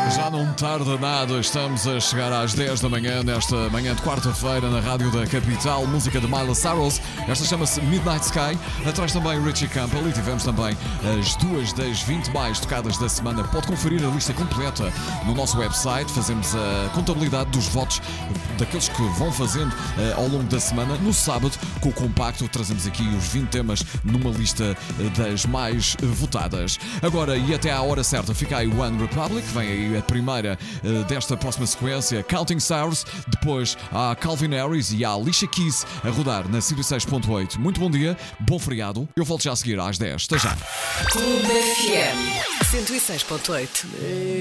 Já não tarda nada, estamos a chegar às 10 da manhã, nesta manhã de quarta-feira, na rádio da capital, música de Miley Cyrus. Esta chama-se Midnight Sky. Atrás também Richie Campbell e tivemos também as 2 das 20 mais tocadas da semana. Pode conferir a lista completa no nosso website. Fazemos a contabilidade dos votos daqueles que vão fazendo ao longo da semana. No sábado, com o compacto, trazemos aqui os 20 temas numa lista das mais votadas. Agora, e até à hora certa, fica aí One Republic, vem aí a primeira desta próxima sequência, Counting Stars. Depois há Calvin Harris e há Alicia Keys a rodar na Sirius 6.8. Muito bom dia, bom feriado. Eu volto já a seguir às 10. Até já. Clube FM 106.8.